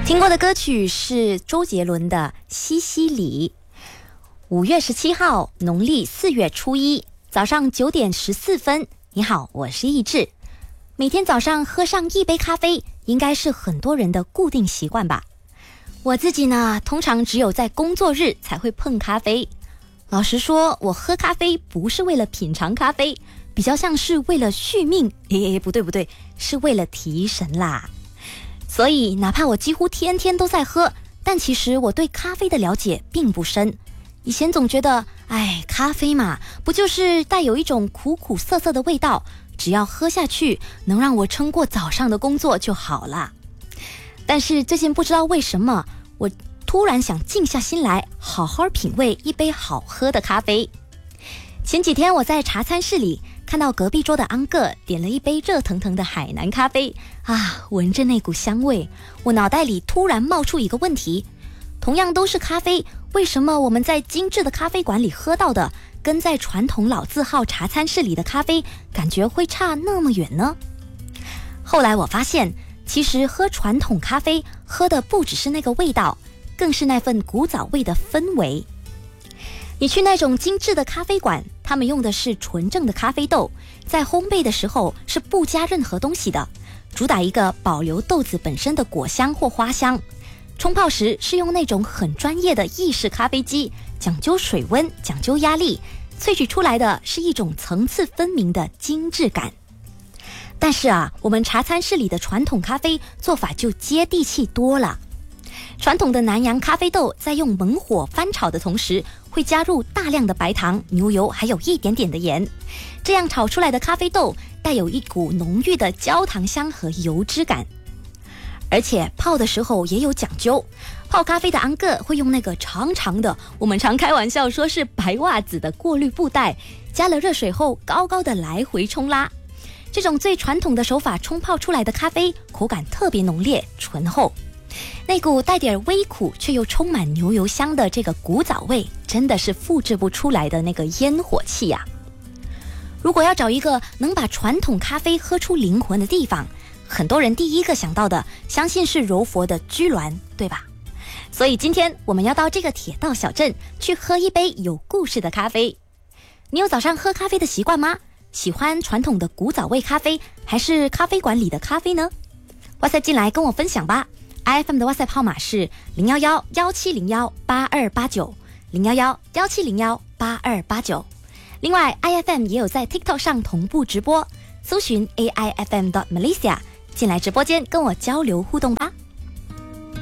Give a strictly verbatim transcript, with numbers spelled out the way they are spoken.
听过的歌曲是周杰伦的《西西里》。五月十七号，农历四月初一，早上九点十四分。你好，我是易志。每天早上喝上一杯咖啡，应该是很多人的固定习惯吧。我自己呢，通常只有在工作日才会碰咖啡。老实说，我喝咖啡不是为了品尝咖啡，比较像是为了续命。诶，不对不对，是为了提神啦。所以哪怕我几乎天天都在喝，但其实我对咖啡的了解并不深。以前总觉得，哎，咖啡嘛，不就是带有一种苦苦涩涩的味道，只要喝下去能让我撑过早上的工作就好了。但是最近不知道为什么，我突然想静下心来，好好品味一杯好喝的咖啡。前几天我在茶餐室里看到隔壁桌的安哥点了一杯热腾腾的海南咖啡啊，闻着那股香味，我脑袋里突然冒出一个问题：同样都是咖啡，为什么我们在精致的咖啡馆里喝到的，跟在传统老字号茶餐室里的咖啡感觉会差那么远呢？后来我发现，其实喝传统咖啡喝的不只是那个味道，更是那份古早味的氛围。你去那种精致的咖啡馆，他们用的是纯正的咖啡豆，在烘焙的时候是不加任何东西的，主打一个保留豆子本身的果香或花香。冲泡时是用那种很专业的意式咖啡机，讲究水温，讲究压力，萃取出来的是一种层次分明的精致感。但是啊，我们茶餐室里的传统咖啡做法就接地气多了。传统的南洋咖啡豆在用猛火翻炒的同时，会加入大量的白糖、牛油，还有一点点的盐，这样炒出来的咖啡豆带有一股浓郁的焦糖香和油脂感。而且泡的时候也有讲究，泡咖啡的安哥会用那个长长的，我们常开玩笑说是白袜子的过滤布袋，加了热水后高高的来回冲拉。这种最传统的手法冲泡出来的咖啡，口感特别浓烈醇厚，那股带点微苦却又充满牛油香的这个古早味，真的是复制不出来的那个烟火气呀、啊。如果要找一个能把传统咖啡喝出灵魂的地方，很多人第一个想到的相信是柔佛的居銮，对吧？所以今天我们要到这个铁道小镇去喝一杯有故事的咖啡。你有早上喝咖啡的习惯吗？喜欢传统的古早味咖啡，还是咖啡馆里的咖啡呢？ WhatsApp 进来跟我分享吧。 I F M 的 WhatsApp 号码是零一一一七零一八二八九 零一一一七零一八二八九。另外 I F M 也有在 TikTok 上同步直播，搜寻 A I F M dot Malaysia 进来直播间跟我交流互动吧。